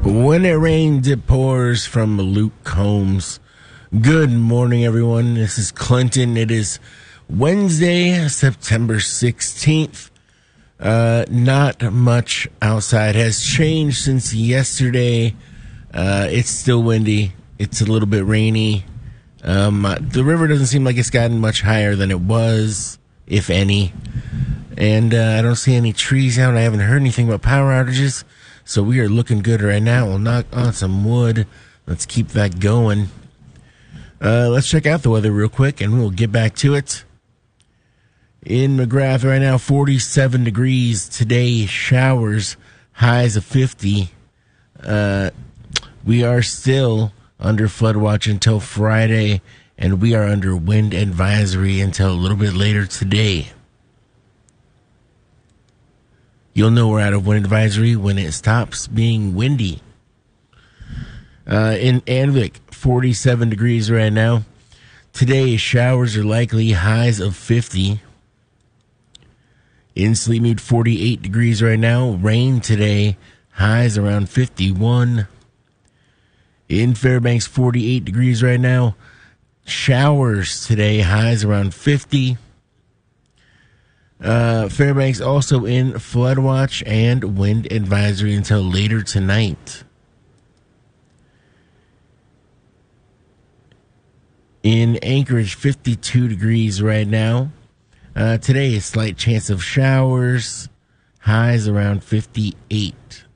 When it rains, it pours from Luke Combs. Good morning, everyone. This is Clinton. It is Wednesday, September 16th. Not much outside has changed since yesterday. It's still windy. It's a little bit rainy. The river doesn't seem like it's gotten much higher than it was, if any. And I don't see any trees out. I haven't heard anything about power outages. So we are looking good right now. We'll knock on some wood. Let's keep that going. Let's check out the weather real quick, and we'll get back to it. In McGrath right now, 47 degrees. Today, showers, highs of 50. We are still under flood watch until Friday, and we are under wind advisory until a little bit later today. You'll know we're out of wind advisory when it stops being windy. In Anvik, 47 degrees right now. Today, showers are likely, highs of 50. In Sleepmead, 48 degrees right now. Rain today, highs around 51. In Fairbanks, 48 degrees right now. Showers today, highs around 50. Fairbanks also in flood watch and wind advisory until later tonight. In Anchorage, 52 degrees right now. Today, a slight chance of showers. Highs around 58.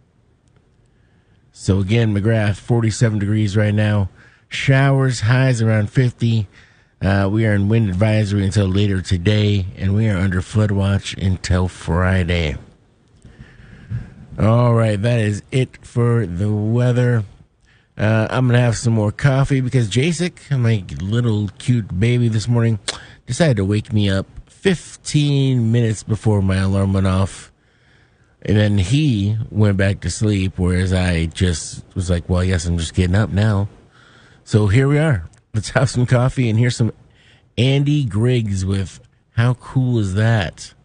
So again, McGrath, 47 degrees right now. Showers, highs around 50. We are in wind advisory until later today, and we are under flood watch until Friday. All right, that is it for the weather. I'm going to have some more coffee because Jasek, my little cute baby this morning, decided to wake me up 15 minutes before my alarm went off. And then he went back to sleep, whereas I just was like, well, yes, I'm just getting up now. So here we are. Let's have some coffee and hear some Andy Griggs with How Cool Is That?